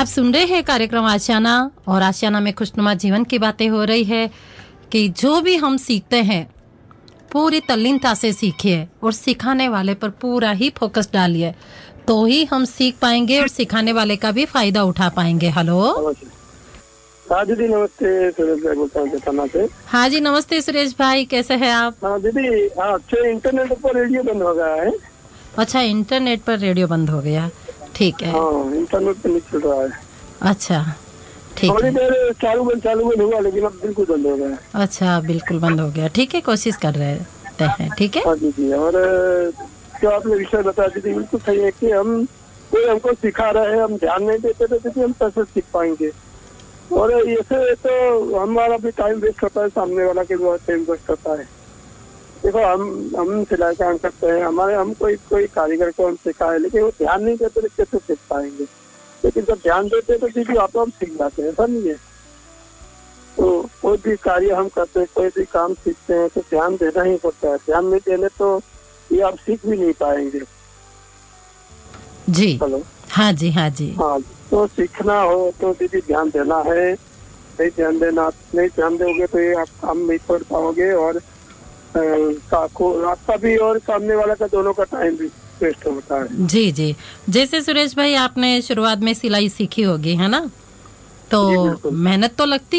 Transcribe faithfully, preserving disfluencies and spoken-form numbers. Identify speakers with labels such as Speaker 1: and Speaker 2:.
Speaker 1: आप सुन रहे हैं कार्यक्रम आशियाना, और आशियाना में खुशनुमा जीवन की बातें हो रही है कि जो भी हम सीखते हैं पूरी तल्लीनता से सीखिए और सिखाने वाले पर पूरा ही फोकस डालिए, तो ही हम सीख पाएंगे और सिखाने वाले का भी फायदा उठा पाएंगे। हेलो,
Speaker 2: हाँ दीदी नमस्ते, सुरेश भाई बोलता हूँ थाना से।
Speaker 1: हाँ जी नमस्ते सुरेश भाई, कैसे हैं आप?
Speaker 2: हाँ दीदी, हाँ अच्छा इंटरनेट पर रेडियो बंद हो गया है।
Speaker 1: अच्छा, इंटरनेट पर रेडियो बंद हो गया, ठीक है।
Speaker 2: हाँ इंटरनेट पर नहीं चल रहा है।
Speaker 1: अच्छा ठीक
Speaker 2: थोड़ी
Speaker 1: है।
Speaker 2: देर चालू बंद चालू बंद हुआ, लेकिन अब बिल्कुल बंद हो गया है।
Speaker 1: अच्छा बिल्कुल बंद हो गया, ठीक है, कोशिश कर रहे हैं, ठीक है।
Speaker 2: हाँ दीदी, और जो आपने विषय बताया दीदी बिल्कुल सही है कि हम कोई हमको सिखा रहे हैं, हम ध्यान नहीं देते तो दीदी हम कैसे सीख पाएंगे। और ऐसे तो हमारा भी टाइम वेस्ट होता है, सामने वाला के भी टाइम वेस्ट होता है। देखो हम हम सिलाई काम करते हैं, हमारे हम कोई कोई कारीगर को हम सिखाए, लेकिन वो ध्यान नहीं देते तो कैसे सीख पाएंगे। लेकिन जब ध्यान देते हैं तो दीदी आप हम सीख जाते हैं, समझिए। तो कोई भी कार्य हम करते हैं, कोई भी काम सीखते हैं तो ध्यान देना ही पड़ता है। ध्यान नहीं देने तो ये आप सीख भी नहीं पाएंगे।
Speaker 1: जी
Speaker 2: हेलो,
Speaker 1: हाँ जी हाँ जी
Speaker 2: हाँ, तो सीखना हो तो दीदी ध्यान देना है। नहीं ध्यान देना नहीं ध्यान दोगे तो ये आप काम नहीं कर पाओगे, और आपका भी और सामने वाला का दोनों का टाइम भी वेस्ट होता है।
Speaker 1: जी जी, जैसे सुरेश भाई आपने शुरुआत में सिलाई सीखी होगी, है ना? तो मेहनत तो लगती